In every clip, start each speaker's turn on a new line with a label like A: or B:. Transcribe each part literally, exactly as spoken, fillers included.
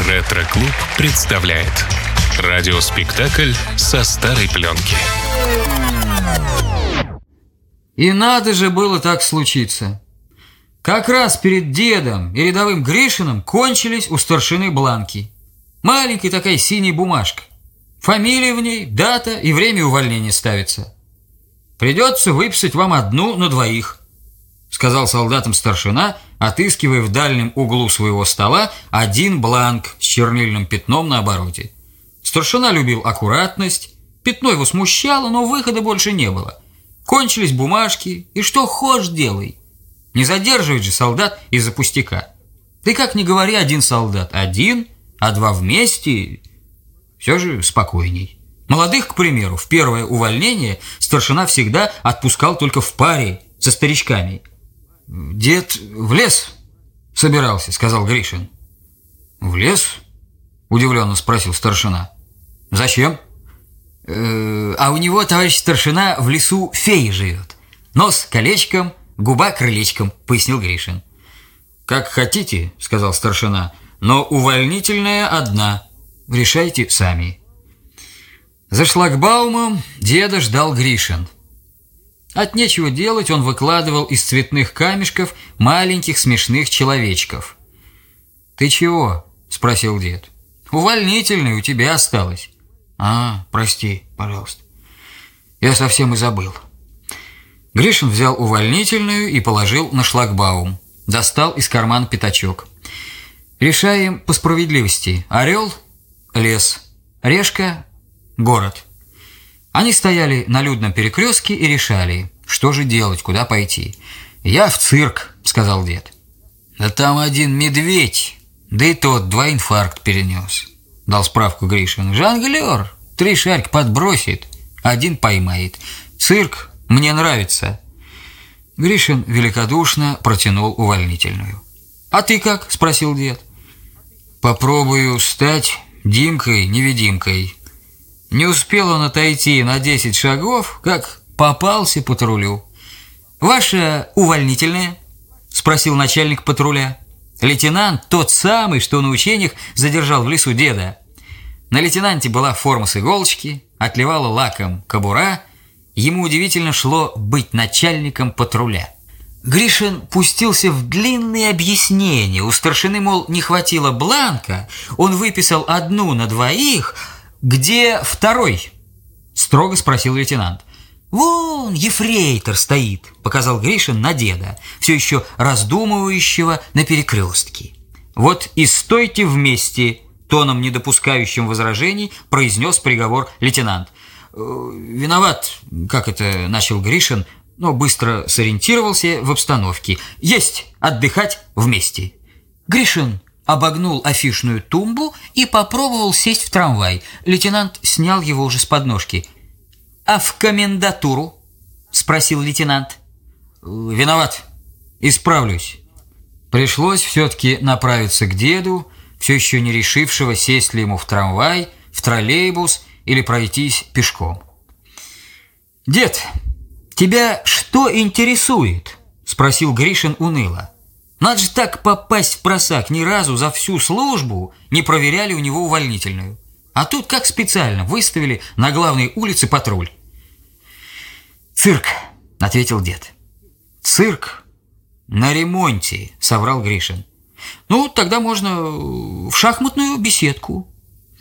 A: Ретро-клуб представляет радиоспектакль «Со старой пленки».
B: И надо же было так случиться. Как раз перед дедом и рядовым Гришиным кончились у старшины бланки. Маленькая такая синяя бумажка. Фамилия в ней, дата и время увольнения ставится. «Придется выписать вам одну на двоих», — сказал солдатам старшина, отыскивая в дальнем углу своего стола один бланк с чернильным пятном на обороте. Старшина любил аккуратность, пятно его смущало, но выхода больше не было. Кончились бумажки, и что хочешь делай. Не задерживать же солдат из-за пустяка. Ты как ни говори, один солдат один, а два вместе все же спокойней. Молодых, к примеру, в первое увольнение старшина всегда отпускал только в паре со старичками. «Дед в лес собирался», — сказал Гришин. «В лес?» — удивленно спросил старшина. «Зачем?» э, «А у него, товарищ старшина, в лесу фея живет. Нос колечком, губа крылечком», — пояснил Гришин. «Как хотите», — сказал старшина, — «но увольнительная одна. Решайте сами». За шлагбаумом деда ждал Гришин. От нечего делать он выкладывал из цветных камешков маленьких смешных человечков. «Ты чего?» – спросил дед. «Увольнительная у тебя осталась». «А, прости, пожалуйста. Я совсем и забыл». Гришин взял увольнительную и положил на шлагбаум. Достал из кармана пятачок. «Решаем по справедливости. Орел – лес, решка – город». Они стояли на людном перекрестке и решали, что же делать, куда пойти. «Я в цирк», — сказал дед. «Да там один медведь, да и тот два инфаркт перенес», — дал справку Гришин. «Жонглер, три шарика подбросит, один поймает. Цирк мне нравится». Гришин великодушно протянул увольнительную. «А ты как?» — спросил дед. «Попробую стать Димкой-невидимкой». Не успел он отойти на десять шагов, как попался патрулю. «Ваша увольнительная?» – спросил начальник патруля. Лейтенант, тот самый, что на учениях задержал в лесу деда. На лейтенанте была форма с иголочки, отливала лаком кобура. Ему удивительно шло быть начальником патруля. Гришин пустился в длинные объяснения. У старшины, мол, не хватило бланка, он выписал одну на двоих. «Где второй?» – строго спросил лейтенант. «Вон ефрейтор стоит», – показал Гришин на деда, все еще раздумывающего на перекрестке. «Вот и стойте вместе», – тоном, не допускающим возражений, произнес приговор лейтенант. «Виноват, как это начал Гришин, но быстро сориентировался в обстановке. Есть отдыхать вместе». Гришин обогнул афишную тумбу и попробовал сесть в трамвай. Лейтенант снял его уже с подножки. «А в комендатуру?» – спросил лейтенант. «Виноват. Исправлюсь». Пришлось все-таки направиться к деду, все еще не решившего, сесть ли ему в трамвай, в троллейбус или пройтись пешком. «Дед, тебя что интересует?» – спросил Гришин уныло. Надо же так попасть в просак, ни разу за всю службу не проверяли у него увольнительную. А тут как специально выставили на главной улице патруль. «Цирк», — ответил дед. «Цирк на ремонте», — соврал Гришин. «Ну, тогда можно в шахматную беседку».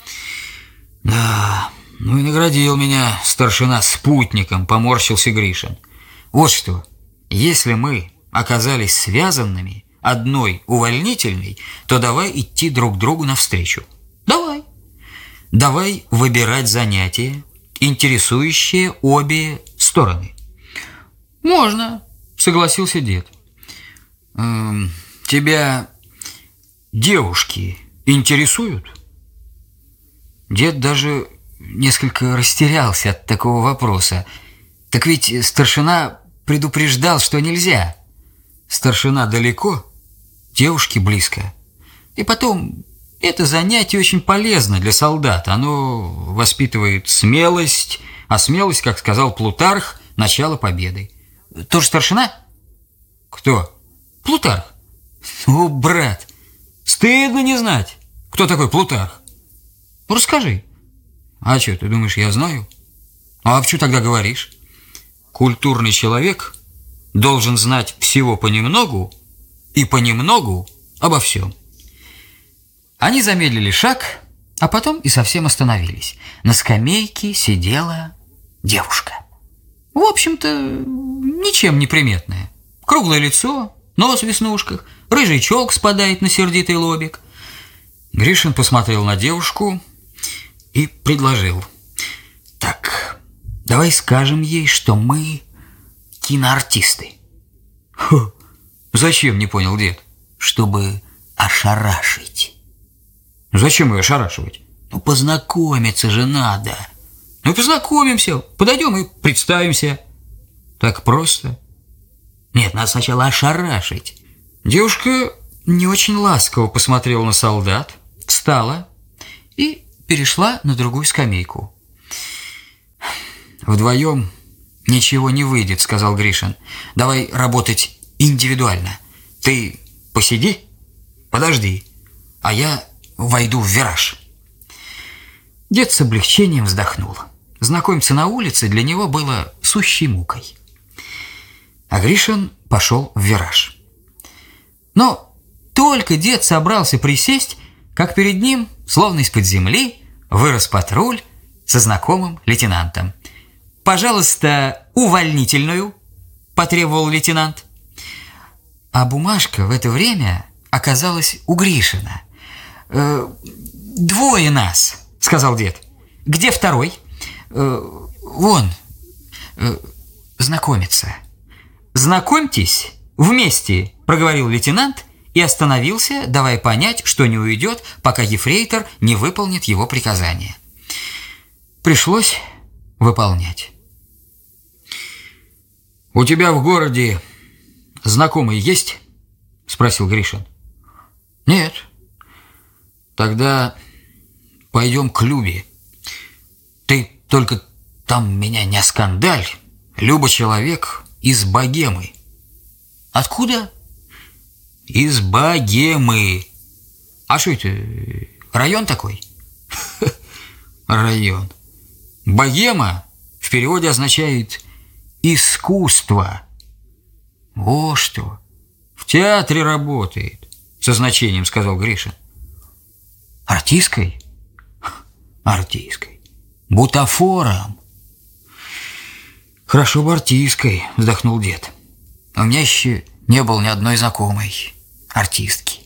B: «Да, ну и наградил меня старшина спутником», — поморщился Гришин. «Вот что, если мы оказались связанными одной увольнительной, то давай идти друг другу навстречу». «Давай». «Давай выбирать занятия, интересующие обе стороны». «Можно», — согласился дед. «Эм, тебя девушки интересуют?» Дед даже несколько растерялся от такого вопроса. Так ведь старшина предупреждал, что нельзя. Старшина далеко, девушки близко. И потом, это занятие очень полезно для солдата. Оно воспитывает смелость, а смелость, как сказал Плутарх, начало победы. Тоже старшина? Кто? Плутарх. О, брат, стыдно не знать. кто такой Плутарх? Расскажи. А что, ты думаешь, я знаю? А что тогда говоришь? Культурный человек должен знать всего понемногу и понемногу обо всем. Они замедлили шаг, а потом и совсем остановились. На скамейке сидела девушка. В общем-то, ничем не приметная. Круглое лицо, нос в веснушках, рыжий челк спадает на сердитый лобик. Гришин посмотрел на девушку и предложил: «Так, давай скажем ей, что мы киноартисты». «Хо, зачем?» — не понял дед. «Чтобы ошарашить». «Зачем ее ошарашивать?» «Ну, познакомиться же надо». «Ну, познакомимся, подойдем и представимся». «Так просто?» «Нет, надо сначала ошарашить». Девушка не очень ласково посмотрела на солдат, встала и перешла на другую скамейку. «Вдвоем ничего не выйдет», — сказал Гришин. «Давай работать индивидуально. Ты посиди, подожди, а я войду в вираж». Дед с облегчением вздохнул. Знакомиться на улице для него было сущей мукой. А Гришин пошел в вираж. Но только дед собрался присесть, как перед ним, словно из-под земли, вырос патруль со знакомым лейтенантом. «Пожалуйста, увольнительную», – потребовал лейтенант. А бумажка в это время оказалась у Гришина. «Э, «Двое нас», — сказал дед. «Где второй?» э, «Вон, э, знакомиться». «Знакомьтесь вместе», — проговорил лейтенант и остановился, давая понять, что не уйдет, пока ефрейтор не выполнит его приказание. Пришлось выполнять. «У тебя в городе знакомые есть?» — спросил Гришин. «Нет». «Тогда пойдем к Любе. Ты только там меня не оскандаль. Люба человек из Богемы». «Откуда?» «Из Богемы». «А что это, район такой?» «Район. Богема в переводе означает «искусство». «О, что! В театре работает», — со значением сказал Гришин. «Артисткой?» «Артисткой. Бутафором». «Хорошо бы артисткой», — вздохнул дед. «У меня еще не было ни одной знакомой артистки».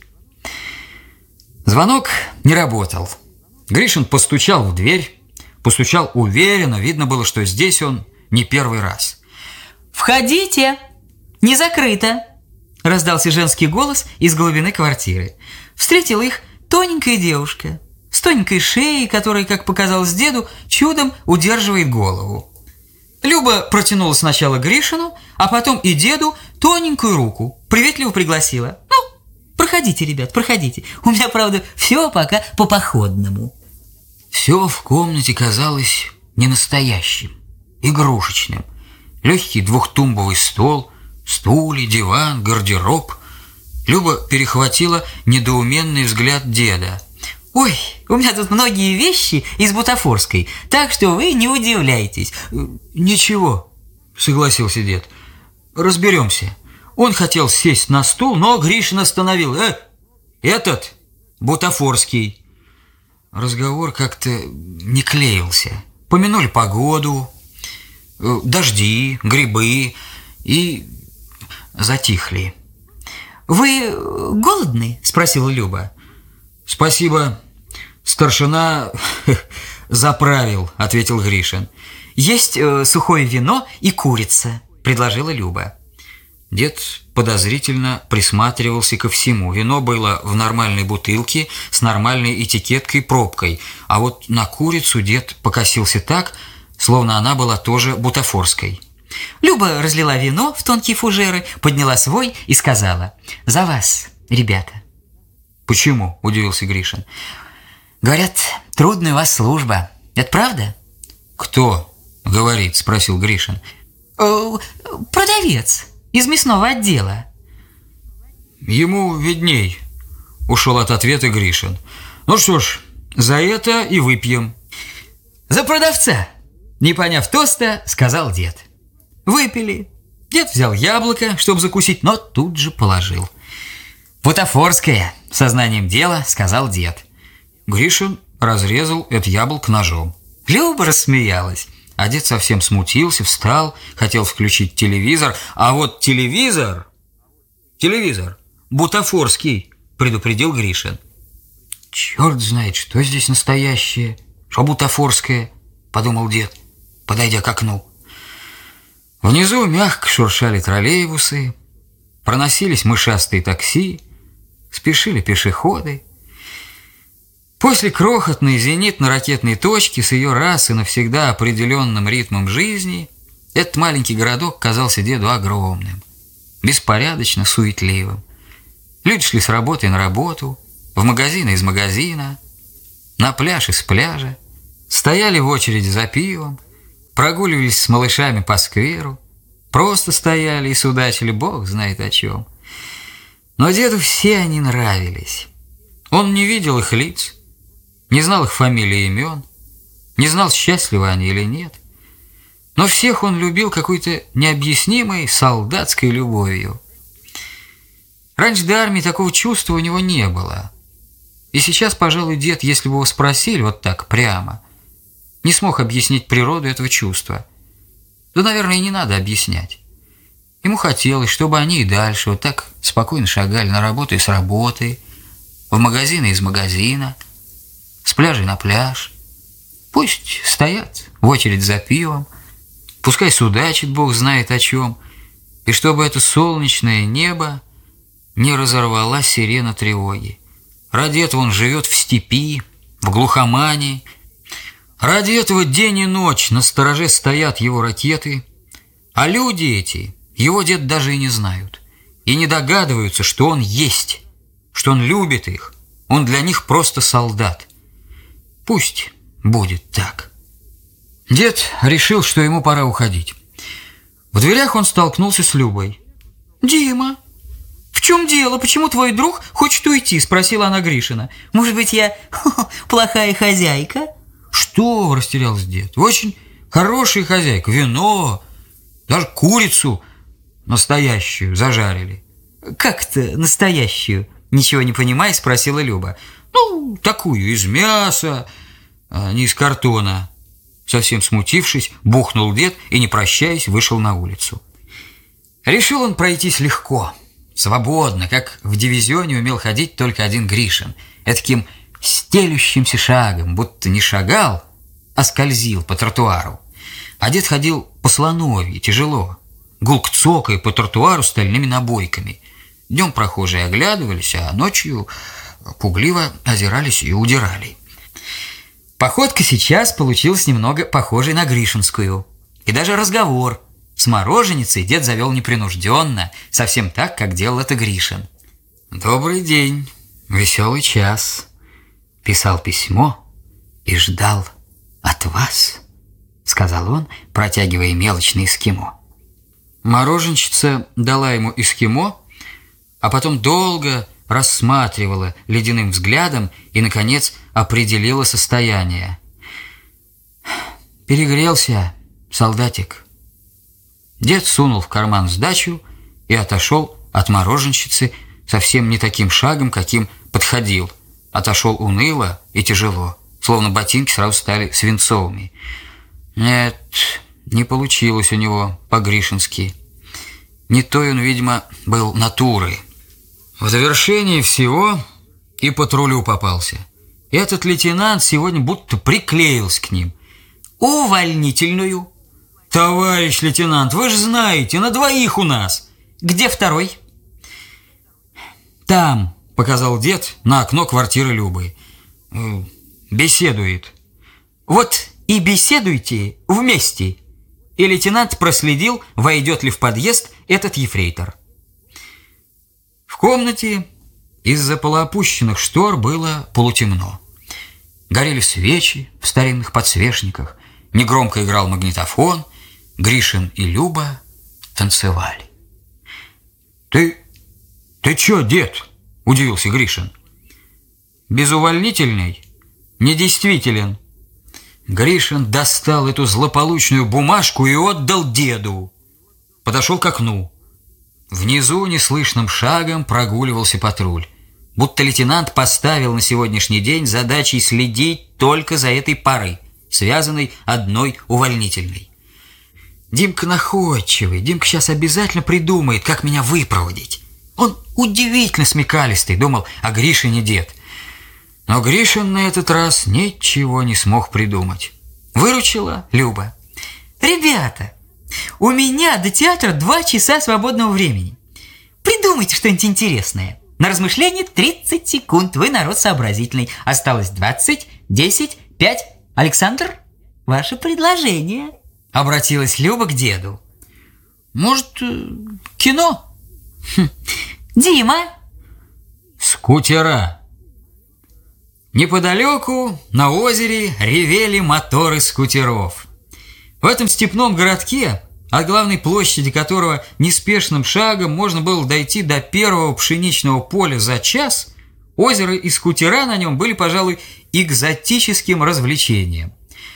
B: Звонок не работал. Гришин постучал в дверь. Постучал уверенно, видно было, что здесь он не первый раз.
C: «Входите! Не закрыто!» – раздался женский голос из глубины квартиры. Встретила их тоненькая девушка с тоненькой шеей, которая, как показалось деду, чудом удерживает голову. Люба протянула сначала Гришину, а потом и деду тоненькую руку, приветливо пригласила. «Ну, проходите, ребят, проходите. У меня, правда, все пока по-походному». Все в комнате казалось ненастоящим, игрушечным. Легкий двухтумбовый стол, стулья, диван, гардероб. Люба перехватила недоуменный взгляд деда. «Ой, у меня тут многие вещи из бутафорской, так что вы не удивляйтесь». «Ничего», — согласился дед, — «разберемся». Он хотел сесть на стул, но Гришин остановил. «Э, этот бутафорский». Разговор как-то не клеился. Помянули погоду, дожди, грибы и затихли. «Вы голодны?» – спросила Люба.
B: «Спасибо, старшина заправил», – ответил Гришин.
C: «Есть э, сухое вино и курица», – предложила Люба.
B: Дед подозрительно присматривался ко всему. Вино было в нормальной бутылке с нормальной этикеткой-пробкой, а вот на курицу дед покосился так, словно она была тоже бутафорской.
C: Люба разлила вино в тонкие фужеры, подняла свой и сказала: «За вас, ребята».
B: «Почему?» – удивился Гришин.
C: «Говорят, трудная у вас служба. Это правда?»
B: «Кто говорит?» – спросил Гришин.
C: Э, «Продавец из мясного отдела».
B: «Ему видней. ушел от ответа Гришин. Ну что ж, за это и выпьем.
C: За продавца, не поняв тоста, сказал дед. Выпили. Дед взял яблоко, чтобы закусить, но тут же положил. Бутафорское, сознанием дела, сказал дед.
B: Гришин разрезал это яблоко ножом.
C: Люба рассмеялась.
B: А дед совсем смутился, встал, хотел включить телевизор. А вот телевизор... Телевизор бутафорский, предупредил Гришин. Черт знает, что здесь настоящее, что бутафорское, подумал дед, подойдя к окну. Внизу мягко шуршали троллейбусы, проносились мышастые такси, спешили пешеходы. После крохотной зенитно-ракетной точки с ее раз и навсегда определенным ритмом жизни этот маленький городок казался деду огромным, беспорядочно суетливым. Люди шли с работы на работу, в магазин из магазина, на пляж из пляжа, стояли в очереди за пивом, прогуливались с малышами по скверу, просто стояли и судачили бог знает о чем. Но деду все они нравились. Он не видел их лиц, не знал их фамилий и имен, не знал, счастливы они или нет. Но всех он любил какой-то необъяснимой солдатской любовью. Раньше до армии такого чувства у него не было. И сейчас, пожалуй, дед, если бы его спросили вот так прямо, не смог объяснить природу этого чувства. Да, наверное, и не надо объяснять. Ему хотелось, чтобы они и дальше вот так спокойно шагали на работу и с работы, в магазин и из магазина, с пляжа на пляж. Пусть стоят в очередь за пивом, пускай судачит бог знает о чем, и чтобы это солнечное небо не разорвала сирена тревоги. Ради этого он живет в степи, в глухомане. Ради этого день и ночь на стороже стоят его ракеты, а люди эти, его дед даже и не знают, и не догадываются, что он есть, что он любит их, он для них просто солдат. Пусть будет так. Дед решил, что ему пора уходить. В дверях он столкнулся с Любой.
C: «Дима, в чем дело? Почему твой друг хочет уйти?» – спросила она Гришина. «Может быть, я плохая хозяйка?»
B: «Что?» – растерялся дед. «Вы очень хорошая хозяйка. Вино, даже курицу настоящую зажарили».
C: «Как-то настоящую?» – ничего не понимая, спросила Люба.
B: «Ну, такую, из мяса, а не из картона». Совсем смутившись, бухнул дед и, не прощаясь, вышел на улицу. Решил он пройтись легко, свободно, как в дивизионе умел ходить только один Гришин, этаким стелющимся шагом, будто не шагал, а скользил по тротуару. А дед ходил по слоновьи, тяжело, гулко цокая по тротуару стальными набойками. Днем прохожие оглядывались, а ночью пугливо озирались и удирали. Походка сейчас получилась немного похожей на гришинскую. И даже разговор с мороженицей дед завел непринужденно, совсем так, как делал это Гришин. «Добрый день, веселый час. Писал письмо и ждал от вас», — сказал он, протягивая мелочное эскимо. Мороженщица дала ему эскимо, а потом долго рассматривала ледяным взглядом и, наконец, определила состояние. «Перегрелся, солдатик». Дед сунул в карман сдачу и отошел от мороженщицы совсем не таким шагом, каким подходил. Отошел уныло и тяжело, словно ботинки сразу стали свинцовыми. Нет, не получилось у него по-гришински. Не той он, видимо, был натурой. В завершении всего и патрулю попался. Этот лейтенант сегодня будто приклеился к ним.
C: «Увольнительную».
B: «Товарищ лейтенант, вы же знаете, на двоих у нас».
C: «Где второй?»
B: «Там», — показал дед на окно квартиры Любы. «Беседует».
C: «Вот и беседуйте вместе». И лейтенант проследил, войдет ли в подъезд этот ефрейтор.
B: В комнате из-за полуопущенных штор было полутемно. Горели свечи в старинных подсвечниках, негромко играл магнитофон, Гришин и Люба танцевали. «Ты... ты чё, дед?» – удивился Гришин. безувольнительный недействителен. Гришин достал эту злополучную бумажку и отдал деду. Подошел к окну. Внизу неслышным шагом прогуливался патруль. Будто лейтенант поставил на сегодняшний день задачей следить только за этой парой, связанной одной увольнительной. Димка находчивый, Димка сейчас обязательно придумает, как меня выпроводить. Он удивительно смекалистый, думал о Гришине дед. Но Гришин на этот раз ничего не смог придумать. Выручила Люба.
C: Ребята, у меня до театра два часа свободного времени. Придумайте что-нибудь интересное. На размышление тридцать секунд. Вы народ сообразительный. Осталось двадцать, десять, пять. Александр, ваше предложение.
B: Обратилась Люба к деду. Может, кино?
C: Хм. Дима?
B: Скутера. Неподалеку на озере ревели моторы скутеров. В этом степном городке, от главной площади которого неспешным шагом можно было дойти до первого пшеничного поля за час, озеро и скутера на нем были, пожалуй, экзотическим развлечением.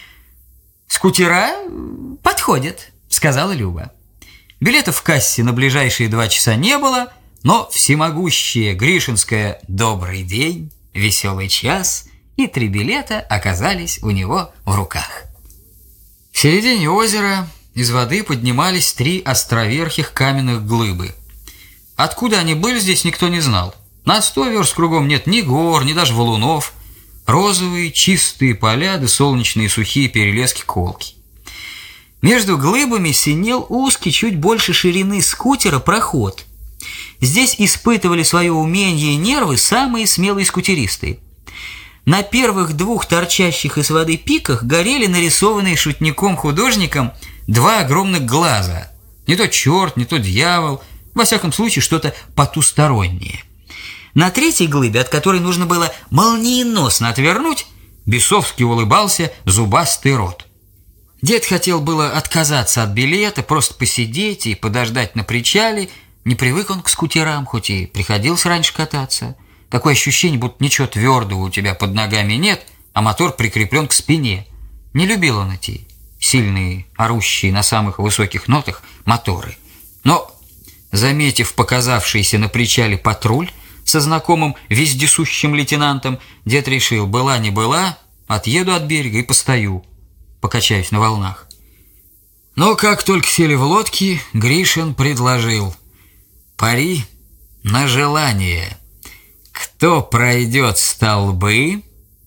C: «Скутера подходят», — сказала Люба.
B: Билетов в кассе на ближайшие два часа не было, но всемогущее гришинское «Добрый день», «Веселый час» и три билета оказались у него в руках. В середине озера из воды поднимались три островерхих каменных глыбы. Откуда они были, здесь никто не знал. На сто верст кругом нет ни гор, ни даже валунов. Розовые чистые поля да солнечные сухие перелески-колки. Между глыбами синел узкий, чуть больше ширины скутера, проход. Здесь испытывали свое умение и нервы самые смелые скутеристы. На первых двух торчащих из воды пиках горели нарисованные шутником-художником два огромных глаза. Не то черт, не то дьявол, во всяком случае что-то потустороннее. На третьей глыбе, от которой нужно было молниеносно отвернуть, бесовски улыбался зубастый рот. Дед хотел было отказаться от билета, просто посидеть и подождать на причале. Не привык он к скутерам, хоть и приходилось раньше кататься. Такое ощущение, будто ничего твердого у тебя под ногами нет, а мотор прикреплен к спине. Не любил он эти сильные, орущие на самых высоких нотах моторы. Но, заметив показавшийся на причале патруль со знакомым вездесущим лейтенантом, дед решил, была не была, отъеду от берега и постою, покачаюсь на волнах. Но как только сели в лодки, Гришин предложил: пари на желание. Кто пройдет столбы?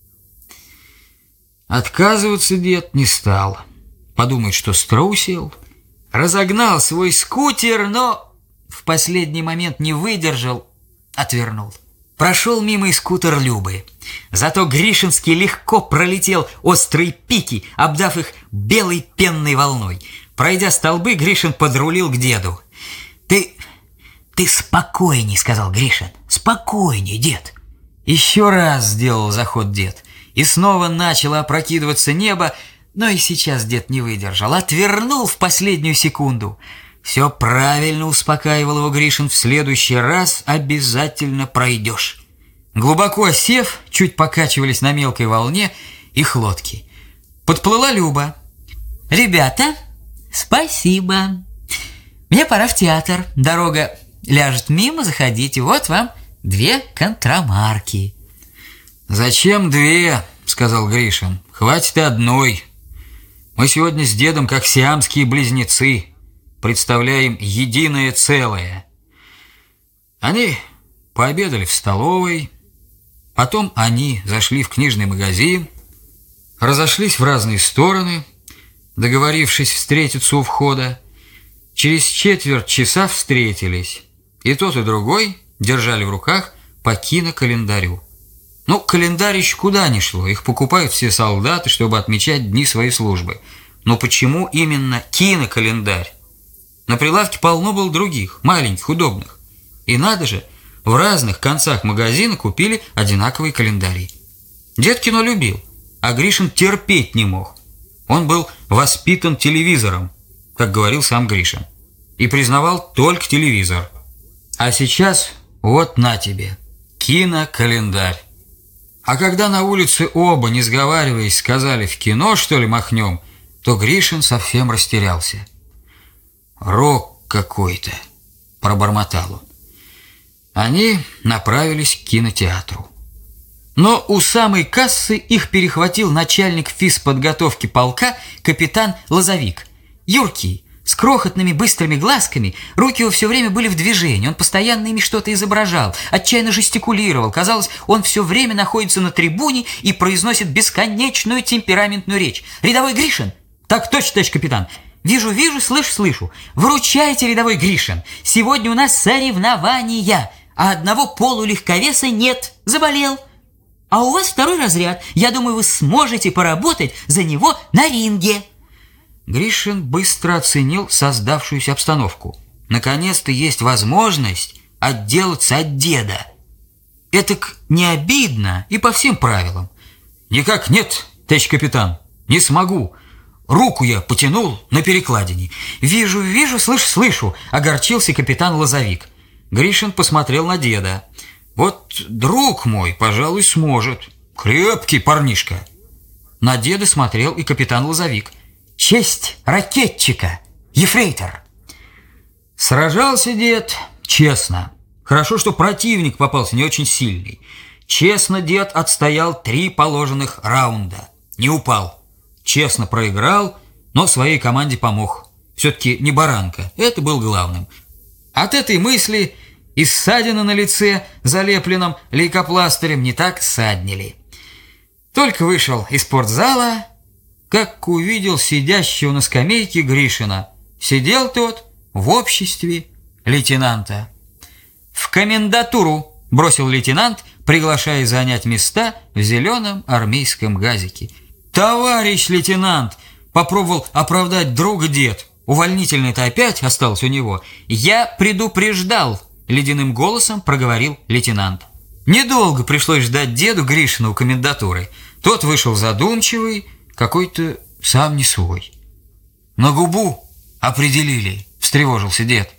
B: Отказываться дед не стал. Подумает, что струсил. Разогнал свой скутер, но в последний момент не выдержал, отвернул. Прошел мимо и скутер Любы. Зато Гришинский легко пролетел острые пики, обдав их белой пенной волной. Пройдя столбы, Гришин подрулил к деду. «Ты... ты спокойней», — сказал Гришин. «Спокойней, дед». Еще раз сделал заход дед. И снова начало опрокидываться небо, но и сейчас дед не выдержал. Отвернул в последнюю секунду. «Все правильно», — успокаивал его Гришин, — «в следующий раз обязательно пройдешь». Глубоко сев, чуть покачивались на мелкой волне их лодки. Подплыла Люба.
C: «Ребята, спасибо. Мне пора в театр. Дорога ляжет мимо, заходите. Вот вам две контрамарки».
B: «Зачем две?» — сказал Гришин. «Хватит и одной. Мы сегодня с дедом как сиамские близнецы. Представляем единое целое». Они пообедали в столовой, потом они зашли в книжный магазин, разошлись в разные стороны, договорившись встретиться у входа. Через четверть часа встретились, и тот, и другой держали в руках по кинокалендарю. Ну, календарь еще куда ни шло, их покупают все солдаты, чтобы отмечать дни своей службы. Но почему именно кинокалендарь? На прилавке полно было других, маленьких, удобных. И надо же, в разных концах магазина купили одинаковые календари. Дед кино любил, а Гришин терпеть не мог. Он был воспитан телевизором, как говорил сам Гришин, и признавал только телевизор. А сейчас вот на тебе, кинокалендарь. А когда на улице оба, не сговариваясь, сказали «в кино, что ли, махнем?», то Гришин совсем растерялся. «Рок какой-то», – пробормотал он. Они направились к кинотеатру. Но у самой кассы их перехватил начальник физподготовки полка капитан Лозовик. Юркий, с крохотными быстрыми глазками, руки его все время были в движении, он постоянно ими что-то изображал, отчаянно жестикулировал. Казалось, он все время находится на трибуне и произносит бесконечную темпераментную речь. «Рядовой Гришин!» «Так точно, товарищ капитан!» «Вижу, вижу, слышу, слышу! Выручайте, рядовой Гришин! Сегодня у нас соревнования, а одного полулегковеса нет, заболел. А у вас второй разряд, я думаю, вы сможете поработать за него на ринге». Гришин быстро оценил создавшуюся обстановку. Наконец-то есть возможность отделаться от деда. Этак не обидно и по всем правилам. «Никак нет, товарищ капитан, не смогу. Руку я потянул на перекладине». «Вижу, вижу, слышу, слышу», — огорчился капитан Лозовик. Гришин посмотрел на деда. «Вот друг мой, пожалуй, сможет. Крепкий парнишка». На деда смотрел и капитан Лозовик. «Честь ракетчика, ефрейтор». Сражался дед честно. Хорошо, что противник попался не очень сильный. Честно дед отстоял три положенных раунда. Не упал. Честно проиграл, но своей команде помог. Все-таки не баранка, это был главным. От этой мысли и ссадины на лице, залепленном лейкопластырем, не так ссаднили. Только вышел из спортзала, как увидел сидящего на скамейке Гришина. Сидел тот в обществе лейтенанта. «В комендатуру!» – бросил лейтенант, приглашая занять места в зеленом армейском газике. «Товарищ лейтенант!» – попробовал оправдать друга дед. Увольнительное-то опять осталось у него. «Я предупреждал!» – ледяным голосом проговорил лейтенант. Недолго пришлось ждать деду Гришина у комендатуры. Тот вышел задумчивый, какой-то сам не свой. «На губу определили», – встревожился дед.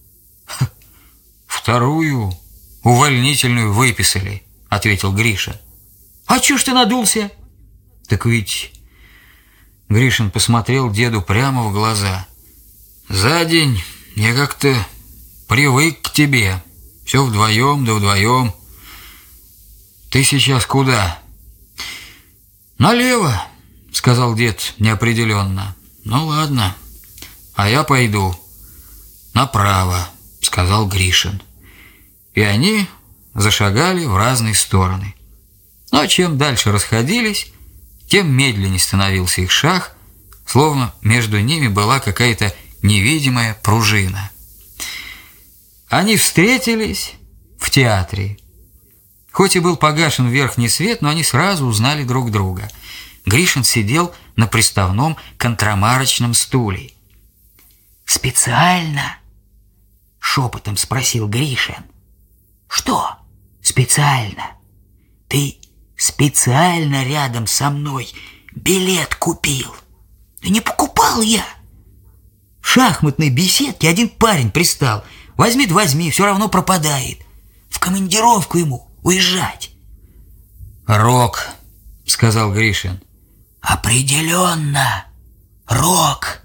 B: «Вторую увольнительную выписали», – ответил Гриша. «А чё ж ты надулся?» «Так ведь...» Гришин посмотрел деду прямо в глаза. «За день я как-то привык к тебе. Все вдвоем да вдвоем. Ты сейчас куда?» «Налево», — сказал дед неопределенно. «Ну ладно, а я пойду направо», — сказал Гришин. И они зашагали в разные стороны. Но чем дальше расходились, тем медленнее становился их шаг, словно между ними была какая-то невидимая пружина. Они встретились в театре. Хоть и был погашен верхний свет, но они сразу узнали друг друга. Гришин сидел на приставном контрамарочном стуле. «Специально?» — шепотом спросил Гришин. «Что специально? Ты специально рядом со мной билет купил?» «Да не покупал я. В шахматной беседке один парень пристал. Возьми да возьми, все равно пропадает. В командировку ему уезжать». «Рок», — сказал Гришин. «Определенно, рок».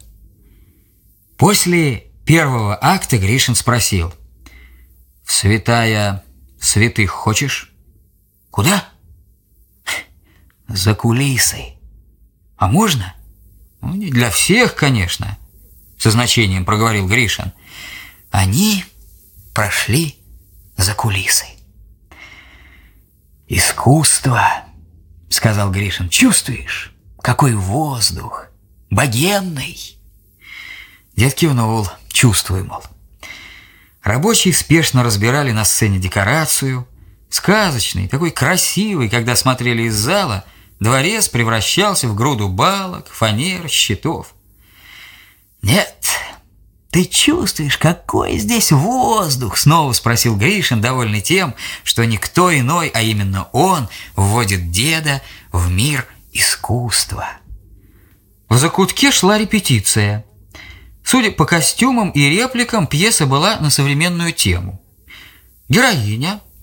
B: После первого акта Гришин спросил: «В святая святых хочешь?» «Куда?» «За кулисы. А можно?» «Ну, не для всех, конечно», — со значением проговорил Гришин. Они прошли за кулисы. «Искусство», — сказал Гришин. «Чувствуешь, какой воздух, богемный?» Дед кивнул, чувствую, мол. Рабочие спешно разбирали на сцене декорацию. Сказочный, такой красивый, когда смотрели из зала, дворец превращался в груду балок, фанер, щитов. «Нет, ты чувствуешь, какой здесь воздух?» — снова спросил Гришин, довольный тем, что никто иной, а именно он, вводит деда в мир искусства. В закутке шла репетиция. Судя по костюмам и репликам, пьеса была на современную тему. Героиня,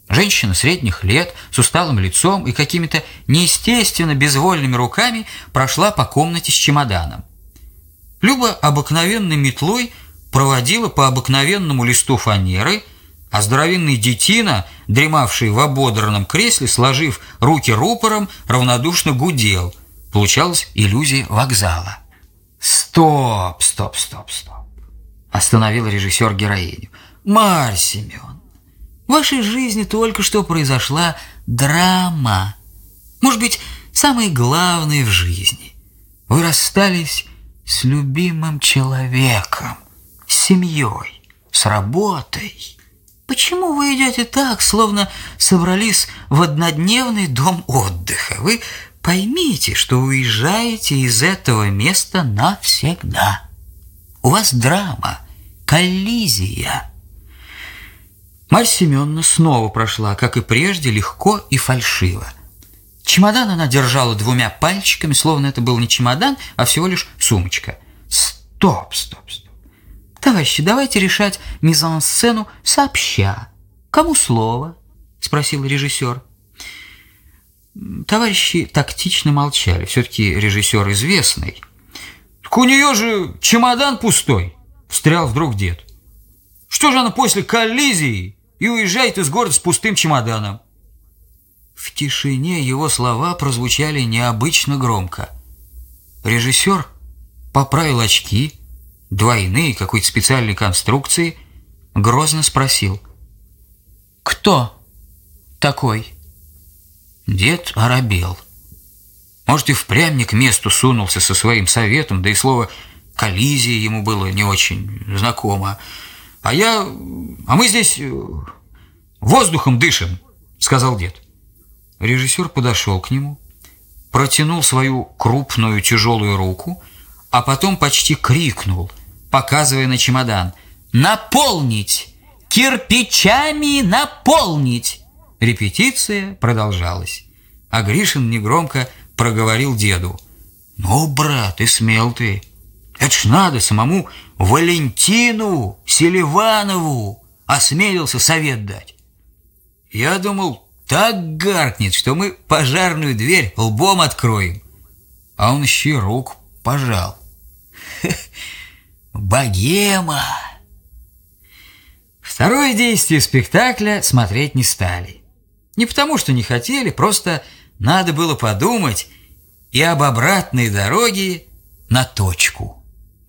B: Женщина средних лет, с усталым лицом и какими-то неестественно безвольными руками прошла по комнате с чемоданом. Люба обыкновенной метлой проводила по обыкновенному листу фанеры, а здоровенный детина, дремавший в ободранном кресле, сложив руки рупором, равнодушно гудел. Получалась иллюзия вокзала. «Стоп, стоп, стоп, стоп!» – остановил режиссер героиню. «Марья Семеновна, в вашей жизни только что произошла драма. Может быть, самое главное в жизни. Вы расстались с любимым человеком, с семьей, с работой. Почему вы идете так, словно собрались в однодневный дом отдыха? Вы поймите, что уезжаете из этого места навсегда. У вас драма, коллизия». Марья Семеновна снова прошла, как и прежде, легко и фальшиво. Чемодан она держала двумя пальчиками, словно это был не чемодан, а всего лишь сумочка. «Стоп, стоп, стоп. Товарищи, давайте решать мизансцену сообща. Кому слово?» – спросил режиссер. Товарищи тактично молчали. Все-таки режиссер известный. «Так у нее же чемодан пустой!» – встрял вдруг дед. «Что же она после коллизии и уезжает из города с пустым чемоданом?» В тишине его слова прозвучали необычно громко. Режиссер поправил очки, двойные, какой-то специальной конструкции, грозно спросил: «Кто такой?» Дед оробел. Может, и впрямь не к месту сунулся со своим советом, да и слово «коллизия» ему было не очень знакомо. «А я... а мы здесь воздухом дышим», — сказал дед. Режиссер подошел к нему, протянул свою крупную тяжелую руку, а потом почти крикнул, показывая на чемодан: «Наполнить! Кирпичами наполнить!» Репетиция продолжалась, а Гришин негромко проговорил деду: «Ну, брат, и смел ты! Это ж надо самому Валентину Селиванову осмелился совет дать. Я думал, так гаркнет, что мы пожарную дверь лбом откроем. А он еще и руку пожал. Богема!» Второе действие спектакля смотреть не стали. Не потому, что не хотели, просто надо было подумать и об обратной дороге на точку.